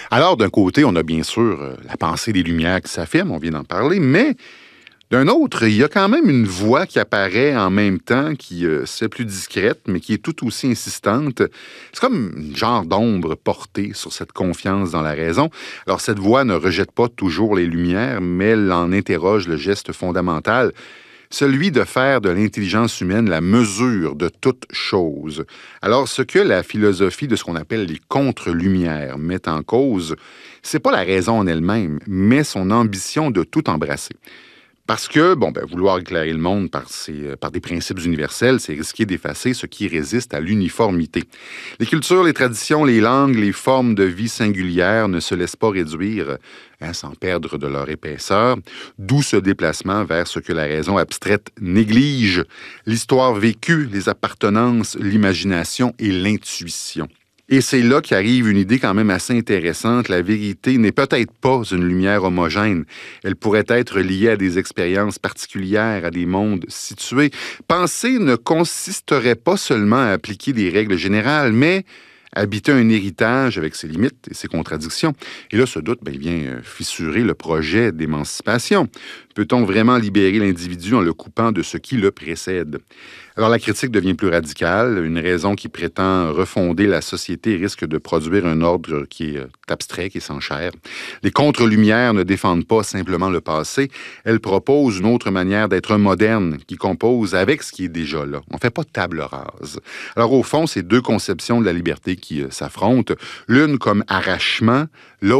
Alors, d'un côté, on a bien sûr la pensée des Lumières qui s'affirme, on vient d'en parler, mais d'un autre, il y a quand même une voix qui apparaît en même temps, qui c'est plus discrète, mais qui est tout aussi insistante. C'est comme un genre d'ombre portée sur cette confiance dans la raison. Alors, cette voix ne rejette pas toujours les Lumières, mais elle en interroge le geste fondamental, celui de faire de l'intelligence humaine la mesure de toute chose. Alors, ce que la philosophie de ce qu'on appelle les contre-lumières met en cause, c'est pas la raison en elle-même, mais son ambition de tout embrasser. Parce que, vouloir éclairer le monde par des principes universels, c'est risquer d'effacer ce qui résiste à l'uniformité. Les cultures, les traditions, les langues, les formes de vie singulières ne se laissent pas réduire sans perdre de leur épaisseur, d'où ce déplacement vers ce que la raison abstraite néglige, l'histoire vécue, les appartenances, l'imagination et l'intuition. Et c'est là qu'arrive une idée quand même assez intéressante. La vérité n'est peut-être pas une lumière homogène. Elle pourrait être liée à des expériences particulières, à des mondes situés. Penser ne consisterait pas seulement à appliquer des règles générales, mais habiter un héritage avec ses limites et ses contradictions. Et là, ce doute vient fissurer le projet d'émancipation. Peut-on vraiment libérer l'individu en le coupant de ce qui le précède? Alors, la critique devient plus radicale. Une raison qui prétend refonder la société risque de produire un ordre qui est abstrait, qui est sans chair. Les contre-lumières ne défendent pas simplement le passé. Elles proposent une autre manière d'être moderne qui compose avec ce qui est déjà là. On ne fait pas de table rase. Alors, au fond, c'est deux conceptions de la liberté qui s'affrontent. L'une comme arrachement, l'autre